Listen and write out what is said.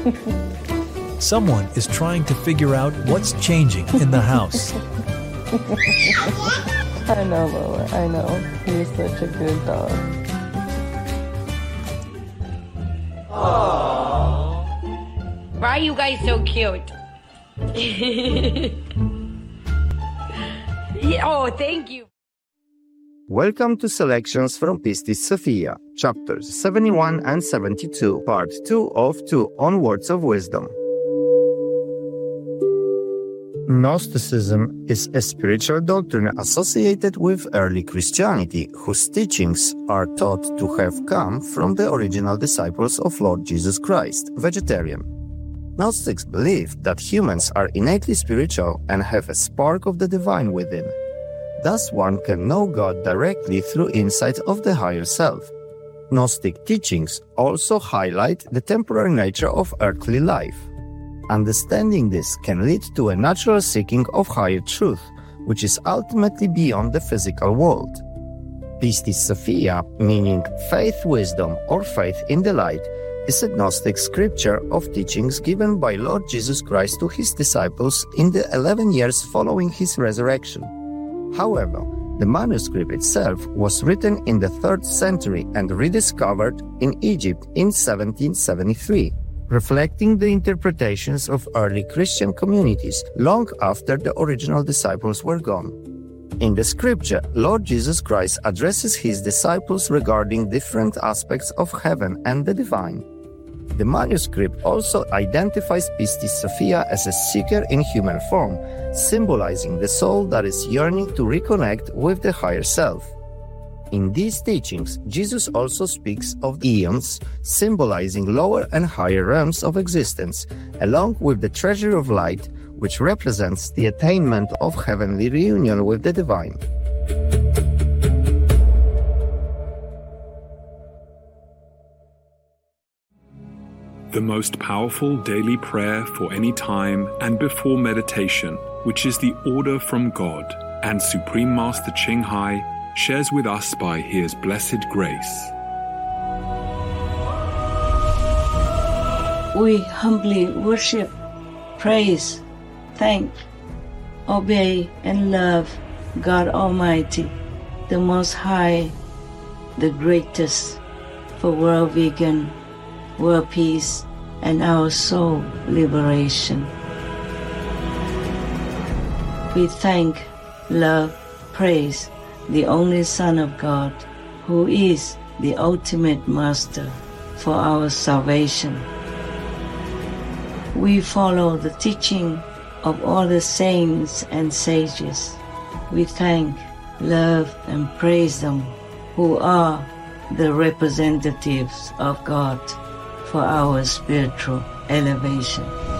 Someone is trying to figure out what's changing in the house. I know, Lola, I know. He's such a good dog. Why are you guys so cute? Oh, thank you. Welcome to selections from Pistis Sophia, chapters 71 and 72, part 2 of 2 on Words of Wisdom. Gnosticism is a spiritual doctrine associated with early Christianity, whose teachings are thought to have come from the original disciples of Lord Jesus Christ, vegetarian. Gnostics believed that humans are innately spiritual and have a spark of the divine within. Thus one can know God directly through insight of the higher self. Gnostic teachings also highlight the temporary nature of earthly life. Understanding this can lead to a natural seeking of higher truth, which is ultimately beyond the physical world. Pistis Sophia, meaning faith wisdom or faith in the light, is a Gnostic scripture of teachings given by Lord Jesus Christ to his disciples in the 11 years following his resurrection. However, the manuscript itself was written in the 3rd century and rediscovered in Egypt in 1773, reflecting the interpretations of early Christian communities long after the original disciples were gone. In the scripture, Lord Jesus Christ addresses his disciples regarding different aspects of heaven and the divine. The manuscript also identifies Pistis Sophia as a seeker in human form, symbolizing the soul that is yearning to reconnect with the higher self. In these teachings, Jesus also speaks of eons, symbolizing lower and higher realms of existence, along with the treasure of light, which represents the attainment of heavenly reunion with the divine. The most powerful daily prayer for any time and before meditation, which is the order from God, and Supreme Master Ching Hai shares with us by His blessed grace. We humbly worship, praise, thank, obey, and love God Almighty, the Most High, the greatest, for world vegan, world peace, and our soul liberation. We thank, love, praise the only Son of God, who is the ultimate Master for our salvation. We follow the teaching of all the saints and sages. We thank, love, and praise them, who are the representatives of God for our spiritual elevation.